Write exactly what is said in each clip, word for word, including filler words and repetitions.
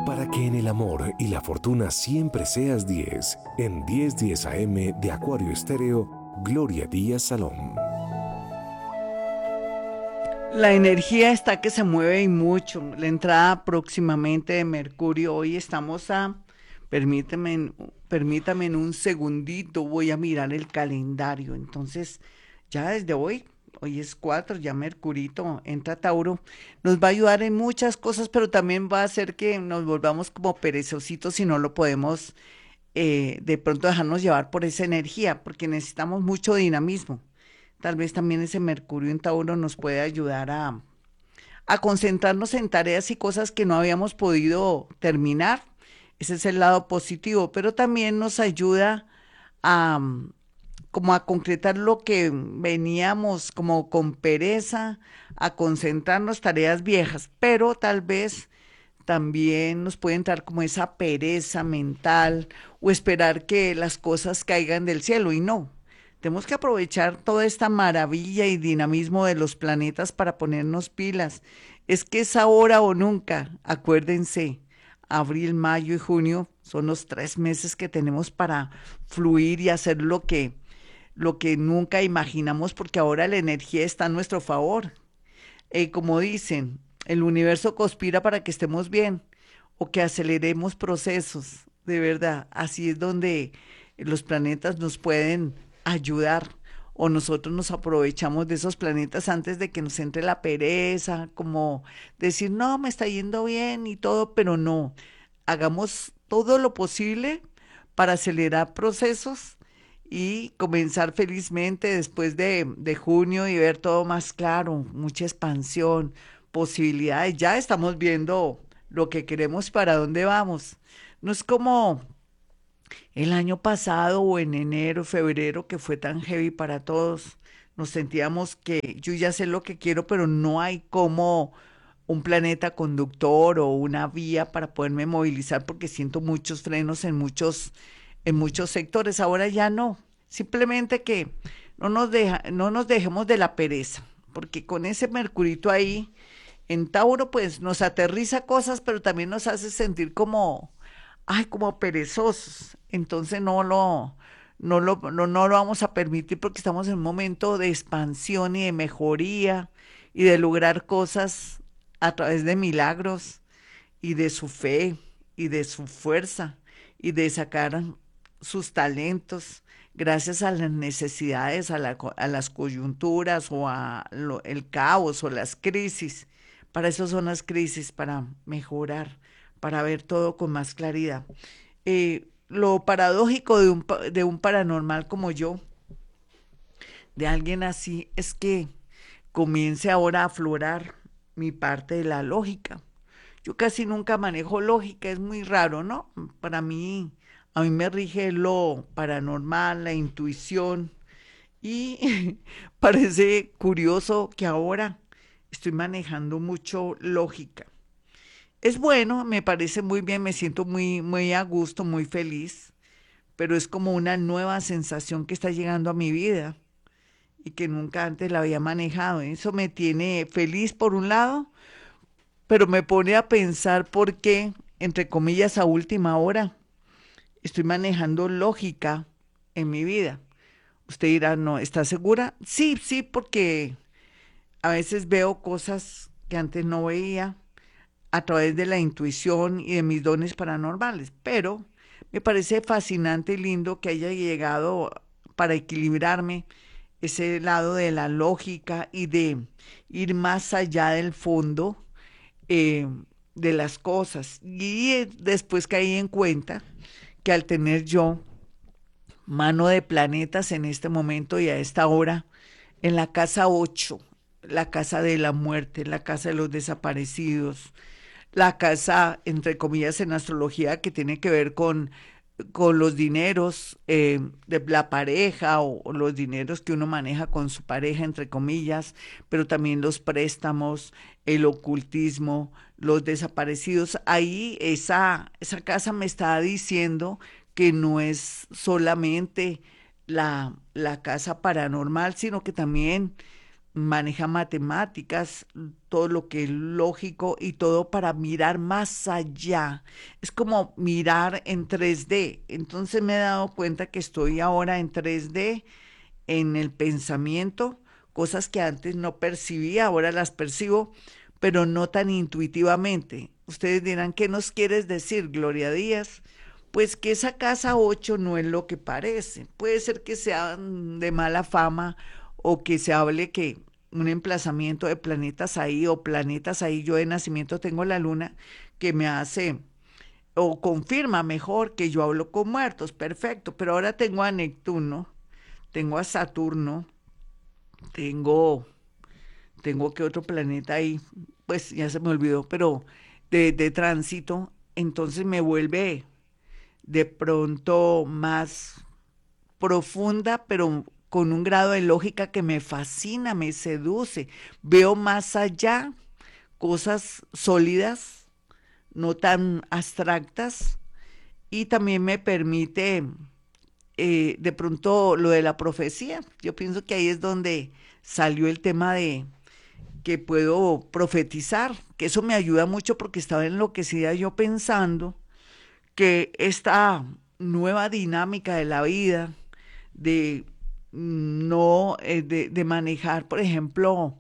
Para que en el amor y la fortuna siempre seas diez, en diez diez A M de Acuario Estéreo, Gloria Díaz Salón. La energía está que se mueve y mucho. La entrada próximamente de Mercurio. Hoy estamos a, permítame, permítame en un segundito, voy a mirar el calendario. Entonces, ya desde hoy, hoy es cuatro, ya Mercurito entra a Tauro, nos va a ayudar en muchas cosas, pero también va a hacer que nos volvamos como perezositos si no lo podemos eh, de pronto dejarnos llevar por esa energía, porque necesitamos mucho dinamismo. Tal vez también ese Mercurio en Tauro nos puede ayudar a, a concentrarnos en tareas y cosas que no habíamos podido terminar. Ese es el lado positivo, pero también nos ayuda a mm, como a concretar lo que veníamos como con pereza, a concentrarnos tareas viejas, pero tal vez también nos puede entrar como esa pereza mental o esperar que las cosas caigan del cielo y no. Tenemos que aprovechar toda esta maravilla y dinamismo de los planetas para ponernos pilas. Es que es ahora o nunca, acuérdense, abril, mayo y junio son los tres meses que tenemos para fluir y hacer lo que, lo que nunca imaginamos porque ahora la energía está a nuestro favor. Eh, como dicen, el universo conspira para que estemos bien o que aceleremos procesos. De verdad, así es donde los planetas nos pueden ayudar o nosotros nos aprovechamos de esos planetas antes de que nos entre la pereza, como decir, no, me está yendo bien y todo, pero no, hagamos todo lo posible para acelerar procesos y comenzar felizmente después de, de junio y ver todo más claro, mucha expansión, posibilidades. Ya estamos viendo lo que queremos, para dónde vamos. No es como el año pasado o en enero, febrero, que fue tan heavy para todos. Nos sentíamos que yo ya sé lo que quiero, pero no hay como un planeta conductor o una vía para poderme movilizar porque siento muchos frenos en muchos, en muchos sectores. Ahora ya no. Simplemente que no nos deja, no nos dejemos de la pereza, porque con ese Mercurito ahí en Tauro, pues nos aterriza cosas, pero también nos hace sentir como, ay, como perezosos. Entonces no lo, no lo, no, no lo vamos a permitir porque estamos en un momento de expansión y de mejoría y de lograr cosas a través de milagros y de su fe y de su fuerza y de sacar sus talentos gracias a las necesidades, a, la, a las coyunturas o a lo, el caos o las crisis. Para eso son las crisis, para mejorar, para ver todo con más claridad. Eh, lo paradójico de un, de un paranormal como yo, de alguien así, es que comience ahora a aflorar mi parte de la lógica. Yo casi nunca manejo lógica, es muy raro, ¿no? Para mí, a mí me rige lo paranormal, la intuición, y parece curioso que ahora estoy manejando mucho lógica. Es bueno, me parece muy bien, me siento muy, muy a gusto, muy feliz, pero es como una nueva sensación que está llegando a mi vida y que nunca antes la había manejado. Eso me tiene feliz por un lado, pero me pone a pensar por qué, entre comillas, a última hora, estoy manejando lógica en mi vida. Usted dirá, no, ¿está segura? Sí, sí, porque a veces veo cosas que antes no veía a través de la intuición y de mis dones paranormales, pero me parece fascinante y lindo que haya llegado para equilibrarme ese lado de la lógica y de ir más allá del fondo eh, de las cosas. Y eh, después caí en cuenta que al tener yo mano de planetas en este momento y a esta hora, en la casa ocho, la casa de la muerte, la casa de los desaparecidos, la casa, entre comillas, en astrología que tiene que ver con, con los dineros eh, de la pareja o, o los dineros que uno maneja con su pareja, entre comillas, pero también los préstamos, el ocultismo, los desaparecidos. Ahí esa, esa casa me está diciendo que no es solamente la, la casa paranormal, sino que también maneja matemáticas, todo lo que es lógico y todo para mirar más allá. Es como mirar en tres D. Entonces me he dado cuenta que estoy ahora en tres D, en el pensamiento, cosas que antes no percibía, ahora las percibo, pero no tan intuitivamente. Ustedes dirán, ¿qué nos quieres decir, Gloria Díaz? Pues que esa casa ocho no es lo que parece. Puede ser que sea mm, de mala fama o que se hable que un emplazamiento de planetas ahí o planetas ahí, yo de nacimiento tengo la luna, que me hace o confirma mejor que yo hablo con muertos, perfecto, pero ahora tengo a Neptuno, tengo a Saturno, tengo, tengo que otro planeta ahí, pues ya se me olvidó, pero de, de tránsito, entonces me vuelve de pronto más profunda, pero con un grado de lógica que me fascina, me seduce. Veo más allá, cosas sólidas, no tan abstractas, y también me permite eh, de pronto lo de la profecía. Yo pienso que ahí es donde salió el tema de que puedo profetizar, que eso me ayuda mucho porque estaba enloquecida yo pensando que esta nueva dinámica de la vida, de mm, no, eh, de, de manejar, por ejemplo,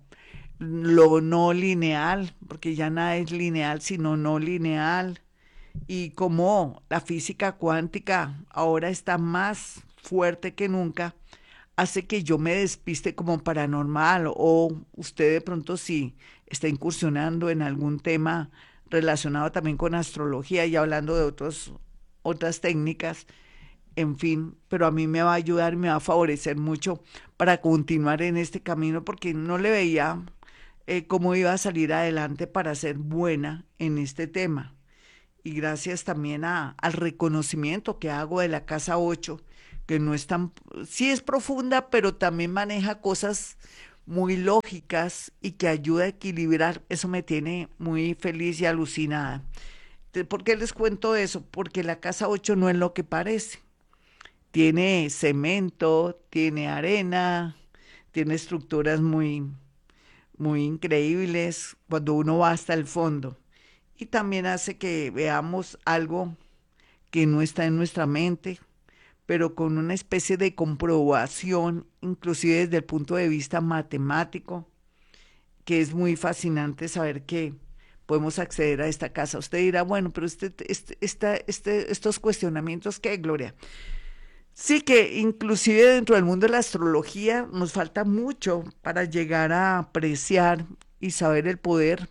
lo no lineal, porque ya nada es lineal, sino no lineal, y como la física cuántica ahora está más fuerte que nunca, hace que yo me despiste como paranormal o usted de pronto si está incursionando en algún tema relacionado también con astrología y hablando de otros, otras técnicas, en fin, pero a mí me va a ayudar, me va a favorecer mucho para continuar en este camino porque no le veía eh, cómo iba a salir adelante para ser buena en este tema. Y gracias también a, al reconocimiento que hago de la casa ocho, que no es tan, sí es profunda, pero también maneja cosas muy lógicas y que ayuda a equilibrar. Eso me tiene muy feliz y alucinada. ¿Por qué les cuento eso? Porque la casa ocho no es lo que parece. Tiene cemento, tiene arena, tiene estructuras muy, muy increíbles cuando uno va hasta el fondo. Y también hace que veamos algo que no está en nuestra mente, pero con una especie de comprobación, inclusive desde el punto de vista matemático, que es muy fascinante saber que podemos acceder a esta casa. Usted dirá, bueno, pero este, este, esta, este, estos cuestionamientos, ¿qué, Gloria? Sí, que inclusive dentro del mundo de la astrología nos falta mucho para llegar a apreciar y saber el poder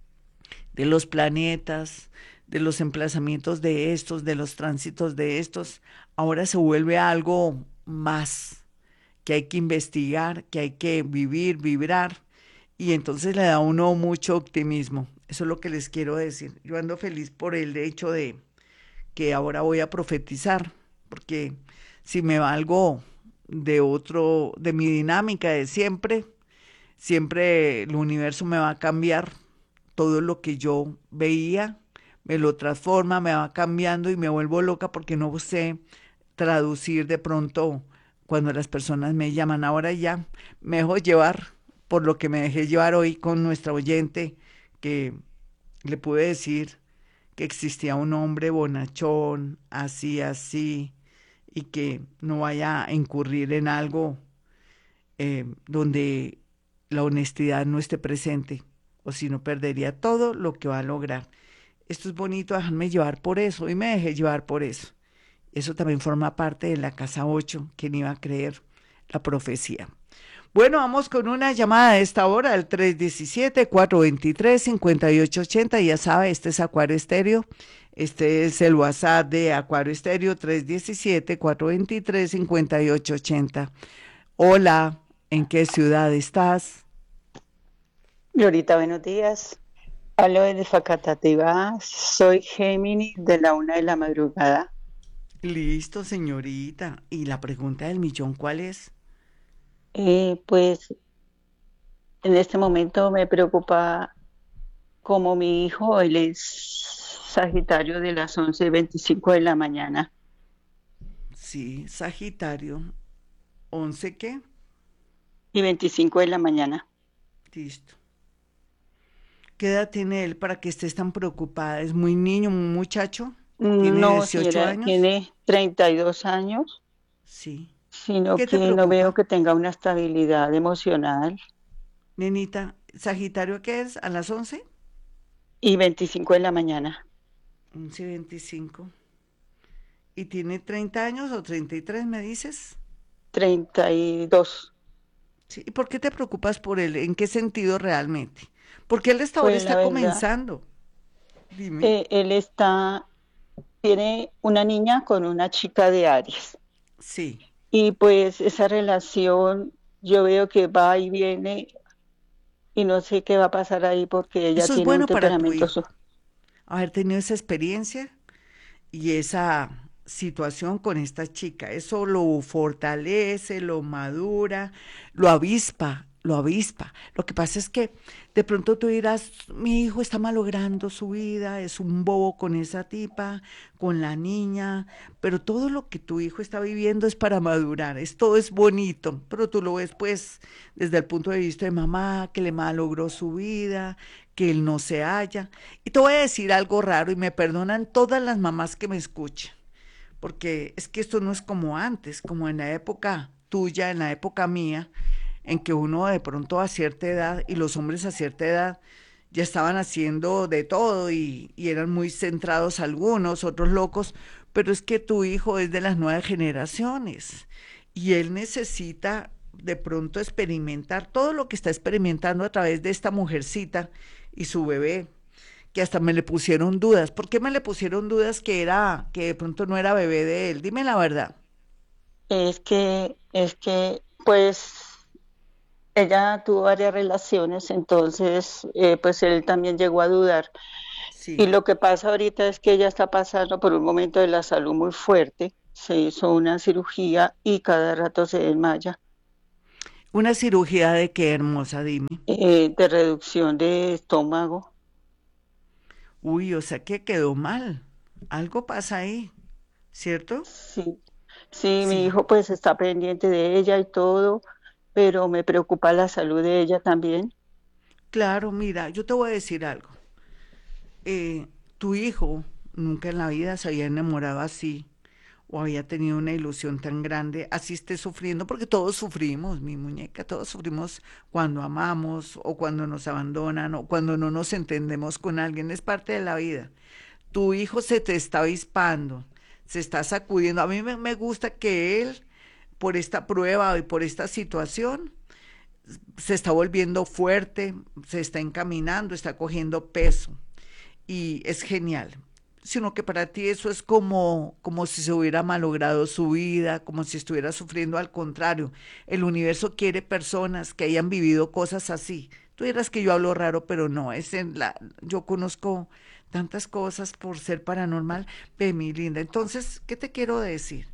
de los planetas, de los emplazamientos de estos, de los tránsitos de estos. Ahora se vuelve algo más que hay que investigar, que hay que vivir, vibrar, y entonces le da a uno mucho optimismo. Eso es lo que les quiero decir. Yo ando feliz por el hecho de que ahora voy a profetizar, porque si me valgo de otro, de mi dinámica de siempre, siempre el universo me va a cambiar todo lo que yo veía, me lo transforma, me va cambiando y me vuelvo loca porque no sé traducir de pronto cuando las personas me llaman. Ahora ya me dejo llevar por lo que me dejé llevar hoy con nuestra oyente, que le pude decir que existía un hombre bonachón, así, así, y que no vaya a incurrir en algo eh, donde la honestidad no esté presente, o si no perdería todo lo que va a lograr. Esto es bonito, dejarme llevar por eso, y me dejé llevar por eso. Eso también forma parte de la casa ocho, quien iba a creer la profecía. Bueno, vamos con una llamada de esta hora, al tres uno siete, cuatro dos tres, cinco ocho ocho cero. Ya sabe, este es Acuario Estéreo. Este es el WhatsApp de Acuario Estéreo, tres uno siete, cuatro dos tres, cinco ocho ocho cero. Hola, ¿en qué ciudad estás? Glorita, buenos días. Hablo desde Facatativá. Soy Géminis de la una de la madrugada. Listo, señorita. ¿Y la pregunta del millón cuál es? Eh, pues en este momento me preocupa como mi hijo, él es Sagitario de las once y veinticinco de la mañana Sí, Sagitario. ¿Once qué? y veinticinco de la mañana. Listo. ¿Qué edad tiene él para que estés tan preocupada? ¿Es muy niño, muy muchacho? ¿Tiene No, dieciocho señora, años? tiene treinta y dos años, Sí. sino ¿Qué te que no veo preocupa? que tenga una estabilidad emocional. Nenita, ¿Sagitario qué es? ¿A las once? Y veinticinco de la mañana, once veinticinco. ¿Y tiene treinta años o treinta y tres, me dices? treinta y dos. Sí. ¿Y por qué te preocupas por él? ¿En qué sentido realmente? Porque él hasta ahora Pues la está verdad, comenzando. Dime. eh, él está, tiene una niña con una chica de Aries. Sí. Y pues esa relación yo veo que va y viene y no sé qué va a pasar ahí porque ella Eso es tiene un bueno para tu temperamento. hijo, su- haber tenido esa experiencia y esa situación con esta chica. Eso lo fortalece, lo madura, lo avispa, lo avispa. Lo que pasa es que de pronto tú dirás, mi hijo está malogrando su vida, es un bobo con esa tipa, con la niña, pero todo lo que tu hijo está viviendo es para madurar, es, todo es bonito, pero tú lo ves pues desde el punto de vista de mamá, que le malogró su vida, que él no se halla. Y te voy a decir algo raro y me perdonan todas las mamás que me escuchen, porque es que esto no es como antes, como en la época tuya, en la época mía, en que uno de pronto a cierta edad y los hombres a cierta edad ya estaban haciendo de todo y, y eran muy centrados algunos, otros locos, pero es que tu hijo es de las nuevas generaciones y él necesita de pronto experimentar todo lo que está experimentando a través de esta mujercita y su bebé, que hasta me le pusieron dudas. ¿Por qué me le pusieron dudas que era, que de pronto no era bebé de él? Dime la verdad. Es que, es que, pues ella tuvo varias relaciones, entonces, eh, pues él también llegó a dudar. Y Sí. lo que pasa ahorita es que ella está pasando por un momento de la salud muy fuerte. Se hizo una cirugía y cada rato se desmaya, Una cirugía de qué, hermosa, dime. eh, de reducción de estómago. Uy, o sea que quedó mal. Algo pasa ahí, ¿cierto? Sí, sí, mi Sí. hijo pues está pendiente de ella y todo, pero me preocupa la salud de ella también. Claro, mira, yo te voy a decir algo. Eh, tu hijo nunca en la vida se había enamorado así o había tenido una ilusión tan grande, así esté sufriendo, porque todos sufrimos, mi muñeca, todos sufrimos cuando amamos o cuando nos abandonan o cuando no nos entendemos con alguien, es parte de la vida. Tu hijo se te está avispando, se está sacudiendo. A mí me, me gusta que él, por esta prueba y por esta situación, se está volviendo fuerte, se está encaminando, está cogiendo peso y es genial. Sino que para ti eso es como, como si se hubiera malogrado su vida, como si estuviera sufriendo. Al contrario, el universo quiere personas que hayan vivido cosas así. Tú dirás que yo hablo raro, pero no, es en la, yo conozco tantas cosas por ser paranormal. Ve, mi linda. Entonces, ¿qué te quiero decir?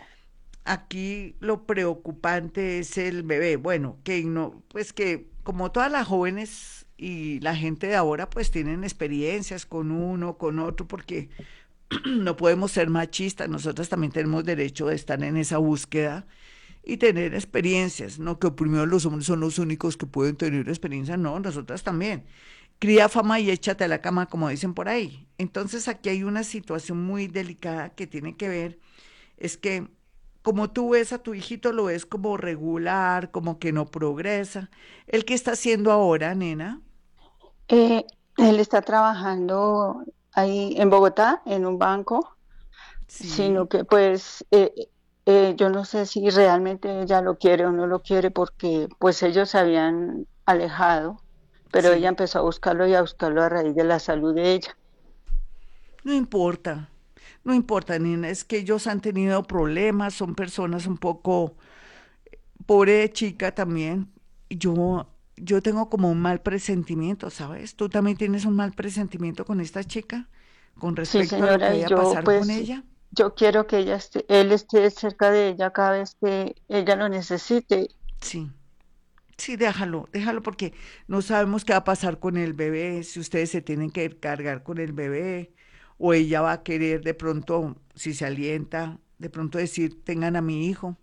Aquí lo preocupante es el bebé. Bueno, que no, pues que como todas las jóvenes y la gente de ahora, pues tienen experiencias con uno, con otro, porque no podemos ser machistas. Nosotras también tenemos derecho de estar en esa búsqueda y tener experiencias, no que primero los hombres son los únicos que pueden tener experiencia, no, nosotras también. Cría fama y échate a la cama, como dicen por ahí. Entonces aquí hay una situación muy delicada que tiene que ver, es que como tú ves a tu hijito, lo ves como regular, como que no progresa. ¿El qué está haciendo ahora, nena? Eh, Él está trabajando ahí en Bogotá, en un banco, sino Sí, que pues eh, eh, yo no sé si realmente ella lo quiere o no lo quiere porque pues ellos se habían alejado, pero ella sí. empezó a buscarlo y a buscarlo a raíz de la salud de ella. No importa, no importa, nena, es que ellos han tenido problemas, son personas un poco, pobre chica también. Yo, yo tengo como un mal presentimiento, ¿sabes? ¿Tú también tienes un mal presentimiento con esta chica con Sí, respecto a lo que señora, y vaya a yo pasar con pues ella? yo quiero que ella esté, él esté cerca de ella cada vez que ella lo necesite. Sí. Sí, déjalo, déjalo porque no sabemos qué va a pasar con el bebé, si ustedes se tienen que cargar con el bebé o ella va a querer de pronto, si se alienta, de pronto decir, tengan a mi hijo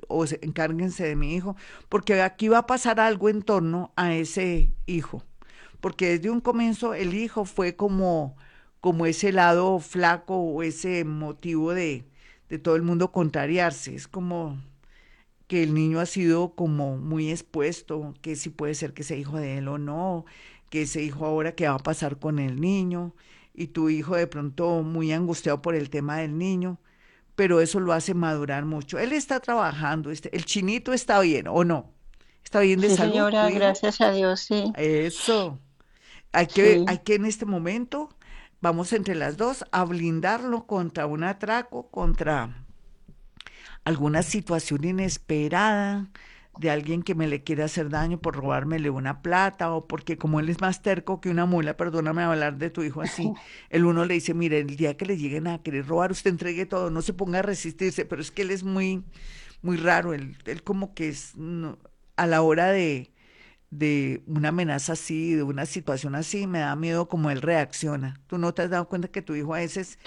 o se- encárguense de mi hijo, porque aquí va a pasar algo en torno a ese hijo, porque desde un comienzo el hijo fue como, como ese lado flaco o ese motivo de, de todo el mundo contrariarse, es como que el niño ha sido como muy expuesto, que si puede ser que sea hijo de él o no, que ese hijo ahora qué va a pasar con el niño, y tu hijo de pronto muy angustiado por el tema del niño, pero eso lo hace madurar mucho. Él está trabajando, este, el chinito está bien o no, está bien de Sí, salud, tu señora, hijo. gracias a Dios, sí, Eso, hay que, hay sí, que en este momento, vamos entre las dos a blindarlo contra un atraco, contra alguna situación inesperada de alguien que me le quiere hacer daño por robármele una plata o porque como él es más terco que una mula, perdóname hablar de tu hijo así, el uno le dice, mire, el día que le lleguen a querer robar, usted entregue todo, no se ponga a resistirse, pero es que él es muy, muy raro, él, él como que es, no, a la hora de, de una amenaza así, de una situación así, me da miedo como él reacciona. ¿Tú no te has dado cuenta que tu hijo a veces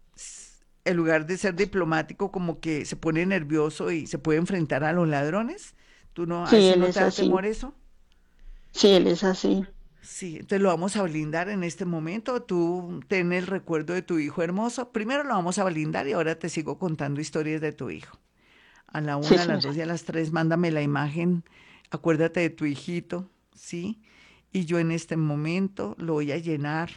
en lugar de ser diplomático, como que se pone nervioso y se puede enfrentar a los ladrones? ¿Tú no, a sí, veces él no te es da así, temor eso? sí, él es así. Sí, entonces lo vamos a blindar en este momento. Tú ten el recuerdo de tu hijo hermoso. Primero lo vamos a blindar y ahora te sigo contando historias de tu hijo. A la Sí, una, a las dos señora. y a las tres, mándame la imagen. Acuérdate de tu hijito, ¿sí? Y yo en este momento lo voy a llenar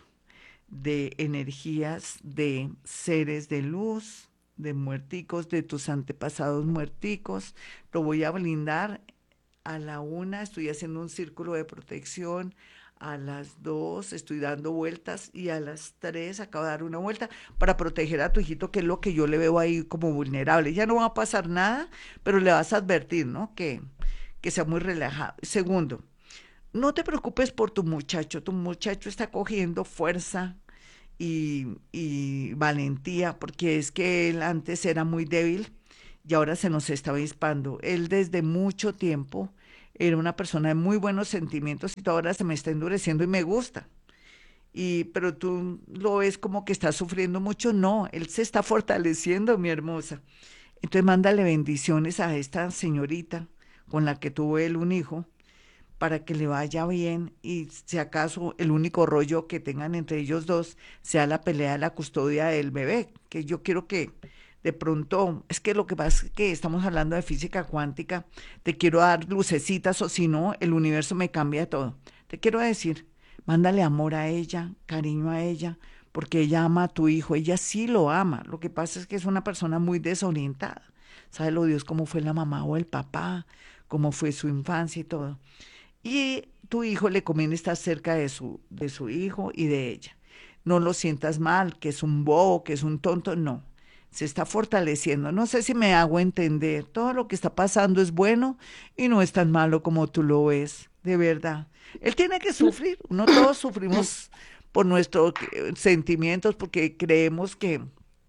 de energías de seres de luz, de muerticos, de tus antepasados muerticos. Lo voy a blindar a la una, estoy haciendo un círculo de protección. A las dos estoy dando vueltas y a las tres acabo de dar una vuelta para proteger a tu hijito, que es lo que yo le veo ahí como vulnerable. Ya no va a pasar nada, pero le vas a advertir, ¿no? Que, que sea muy relajado. Segundo, no te preocupes por tu muchacho. Tu muchacho está cogiendo fuerza y, y valentía, porque es que él antes era muy débil y ahora se nos está avispando. Él desde mucho tiempo era una persona de muy buenos sentimientos y ahora se me está endureciendo y me gusta. Y, pero tú lo ves como que está sufriendo mucho. No, él se está fortaleciendo, mi hermosa. Entonces mándale bendiciones a esta señorita con la que tuvo él un hijo para que le vaya bien y si acaso el único rollo que tengan entre ellos dos sea la pelea de la custodia del bebé, que yo quiero que de pronto, es que lo que pasa es que estamos hablando de física cuántica, te quiero dar lucecitas o si no, el universo me cambia todo. Te quiero decir, mándale amor a ella, cariño a ella, porque ella ama a tu hijo, ella sí lo ama. Lo que pasa es que es una persona muy desorientada. Sabe lo Dios cómo fue la mamá o el papá, cómo fue su infancia y todo. Y tu hijo le conviene estar cerca de su, de su hijo y de ella. No lo sientas mal, que es un bobo, que es un tonto, no. Se está fortaleciendo. No sé si me hago entender. Todo lo que está pasando es bueno y no es tan malo como tú lo ves, de verdad. Él tiene que sufrir. No todos sufrimos por nuestros eh, sentimientos porque creemos que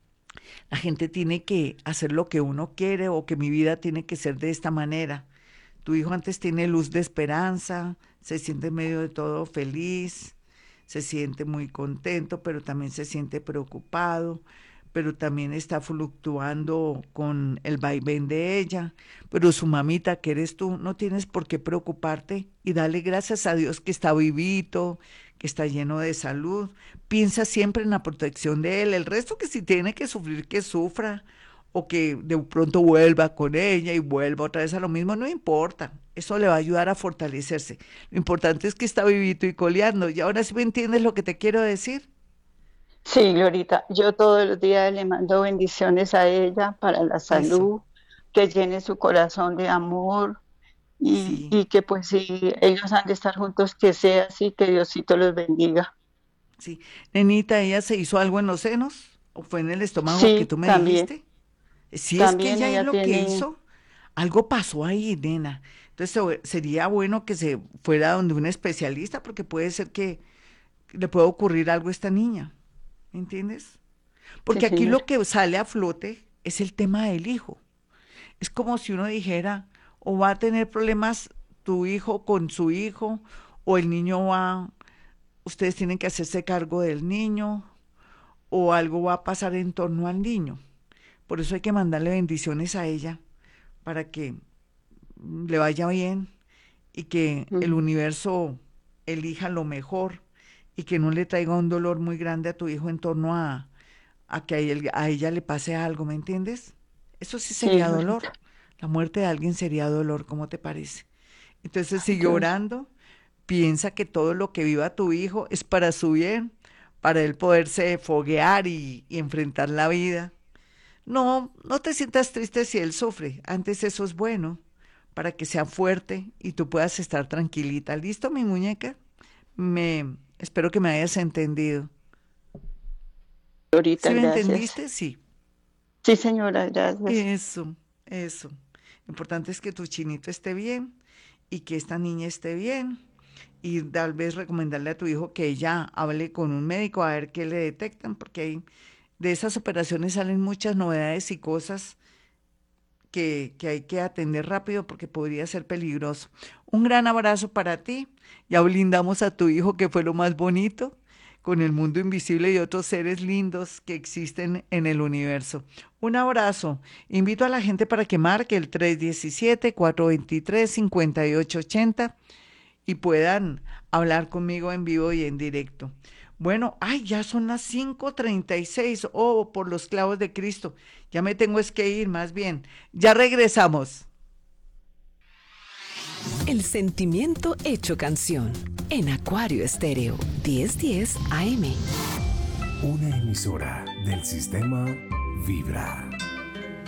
la gente tiene que hacer lo que uno quiere o que mi vida tiene que ser de esta manera. Tu hijo antes tiene luz de esperanza, se siente en medio de todo feliz, se siente muy contento, pero también se siente preocupado, pero también está fluctuando con el vaivén de ella. Pero su mamita, que eres tú, no tienes por qué preocuparte y dale gracias a Dios que está vivito, que está lleno de salud. Piensa siempre en la protección de él. El resto que si tiene que sufrir, que sufra o que de pronto vuelva con ella y vuelva otra vez a lo mismo, no importa. Eso le va a ayudar a fortalecerse. Lo importante es que está vivito y coleando. Y ahora sí me entiendes lo que te quiero decir. Sí, Glorita, yo todos los días le mando bendiciones a ella para la Eso, salud, que llene su corazón de amor y, sí, y que pues si ellos han de estar juntos, que sea así, que Diosito los bendiga. sí. Nenita, ¿ella se hizo algo en los senos? ¿O fue en el estómago que Sí, tú me también, dijiste? Si es que también ella es ella lo que tiene, hizo, algo pasó ahí, nena. Entonces se- sería bueno que se fuera donde un especialista porque puede ser que le pueda ocurrir algo a esta niña, ¿me entiendes? sí, Porque aquí lo señora. que sale a flote es el tema del hijo. Es como si uno dijera, o va a tener problemas tu hijo con su hijo, o el niño va, ustedes tienen que hacerse cargo del niño, o algo va a pasar en torno al niño. Por eso hay que mandarle bendiciones a ella, para que le vaya bien y que el universo elija lo mejor y que no le traiga un dolor muy grande a tu hijo en torno a, a que a, él, a ella le pase algo, ¿me entiendes? Eso sí Sí, sería dolor. Jorgito. La muerte de alguien sería dolor, ¿cómo te parece? Entonces sigue Dios. orando, piensa que todo lo que viva tu hijo es para su bien, para él poderse foguear y, y enfrentar la vida. No, no te sientas triste si él sufre, antes eso es bueno, para que sea fuerte y tú puedas estar tranquilita. ¿Listo, mi muñeca? Me espero que me hayas entendido. Ahorita, ¿Sí me gracias. entendiste? Sí. Sí, señora, gracias. Eso, eso. Lo importante es que tu chinito esté bien y que esta niña esté bien. Y tal vez recomendarle a tu hijo que ella hable con un médico a ver qué le detectan, porque hay, de esas operaciones salen muchas novedades y cosas que, que hay que atender rápido porque podría ser peligroso. Un gran abrazo para ti. Ya blindamos a tu hijo, que fue lo más bonito, con el mundo invisible y otros seres lindos que existen en el universo. Un abrazo. Invito a la gente para que marque el tres uno siete, cuatro dos tres, cinco ocho ocho cero y puedan hablar conmigo en vivo y en directo. Bueno, ay, ya son las cinco treinta y seis. Oh, por los clavos de Cristo. Ya me tengo es que ir, más bien. Ya regresamos. El sentimiento hecho canción en Acuario Estéreo diez diez A M. Una emisora del sistema Vibra.